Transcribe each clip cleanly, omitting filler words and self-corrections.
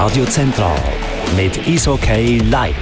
Radio Zentral mit Eishockey live.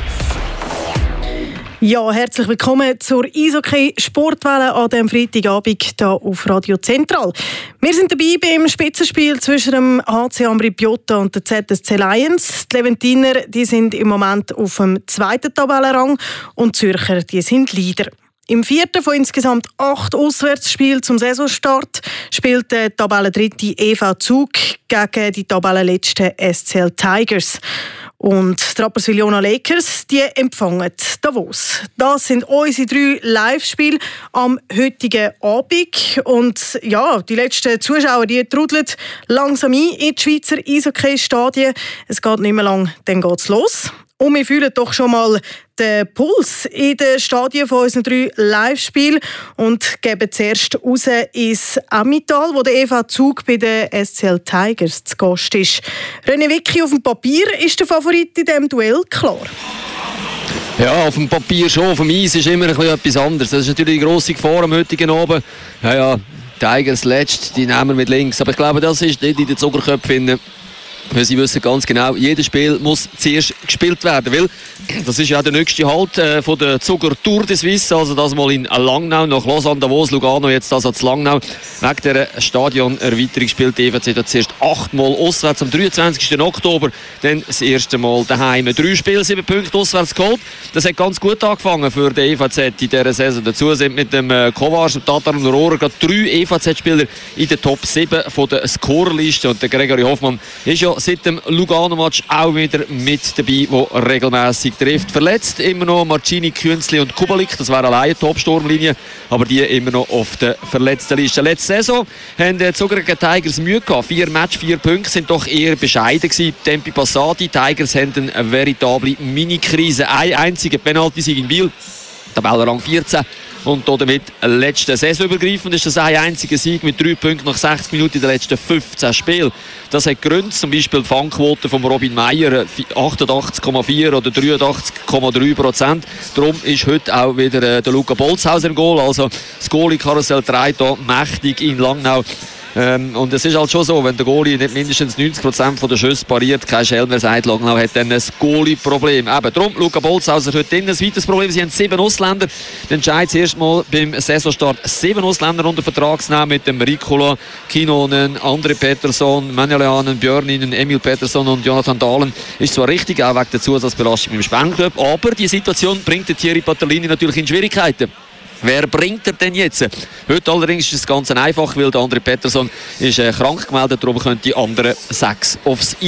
Ja, herzlich willkommen zur Eishockey-Sportwelle an diesem Freitagabend hier auf Radio Zentral. Wir sind dabei beim Spitzenspiel zwischen dem HC Ambri Piotta und der ZSC Lions. Die Leventiner die sind im Moment auf dem 2. Tabellenrang und die Zürcher die sind Leader. Im 4. von insgesamt 8 Auswärtsspielen zum Saisonstart spielt der Tabellendritte EV Zug gegen die Tabellenletzten SCL Tigers. Und die Rapperswil-Jona Lakers die empfangen Davos. Das sind unsere 3 Live-Spiele am heutigen Abend. Und ja, die letzten Zuschauer die trudeln langsam ein in die Schweizer Eishockey-Stadien. Es geht nicht mehr lang, dann geht's los. Und wir fühlen doch schon mal den Puls in den Stadien von unseren 3 Live-Spielen und geben zuerst raus ins Emmental, wo der EV Zug bei den SCL Tigers zu Gast ist. René Wicki, auf dem Papier ist der Favorit in diesem Duell klar? Ja, auf dem Papier schon, auf dem Eis ist immer etwas anderes. Das ist natürlich die grosse Gefahr am heutigen Abend. Ja, Tigers letzt, die nehmen wir mit links. Aber ich glaube, das ist nicht in den Zuckerköpfen. Weil sie wissen ganz genau, jedes Spiel muss zuerst gespielt werden, weil das ist ja der nächste Halt von der Zuger Tour de Suisse, also das mal in Langnau, nach Lausanne, Davos, Lugano, jetzt das als Langnau. Wegen der Stadionerweiterung spielt die EVZ zuerst 8-mal auswärts am 23. Oktober, dann das erste Mal daheim. 3 Spiele, 7 Punkte auswärts geholt. Das hat ganz gut angefangen für die EVZ in dieser Saison. Dazu sind mit dem Kovac, dem Tatar und Rohrer gerade 3 EVZ-Spieler in der Top 7 von der Scorerliste. Und der Gregory Hoffmann ist ja seit dem Lugano-Match auch wieder mit dabei, der regelmäßig trifft. Verletzt immer noch Marcini, Künzli und Kubalik. Das wäre alleine Top-Sturmlinie, aber die immer noch auf der verletzten Liste. Letzte Saison haben die Zuger gegen Tigers Mühe gehabt. 4 Match, 4 Punkte, sind doch eher bescheiden gewesen. Tempi passati. Tigers haben eine veritable Mini-Krise. Ein einziger Penalty-Sieg in Biel. Tabellenrang 14. Und damit letzte Saisonübergreifend ist das ein einziger Sieg mit 3 Punkten nach 60 Minuten in den letzten 15 Spielen. Das hat Gründe, zum Beispiel die Fangquote von Robin Meyer 88,4 oder 83,3%. Darum ist heute auch wieder der Luca Bolzhauser im Goal. Also das Goalie-Karussell treibt hier mächtig in Langnau. Und es ist halt schon so, wenn der Goalie nicht mindestens 90% der Schüsse pariert, kein Schelmer sagt, Langnau hat dann ein Goalie-Problem. Eben darum, Luca Bolzhauser heute drin. Ein weiteres Problem, sie haben 7 Ausländer. Der Entscheid zuerst mal beim Saisonstart 7 Ausländer unter Vertrag zu nehmen mit dem Ricola, Kinonen, André Pettersson, Manuelianen, Björninen, Emil Pettersson und Jonathan Dahlen. Ist zwar richtig, auch wegen der Zusatzbelastung im Spengenclub, aber die Situation bringt den Thierry Patellini natürlich in Schwierigkeiten. Wer bringt er denn jetzt? Heute allerdings ist es ganz einfach, weil der André Pettersson ist krank gemeldet, darum können die anderen 6 aufs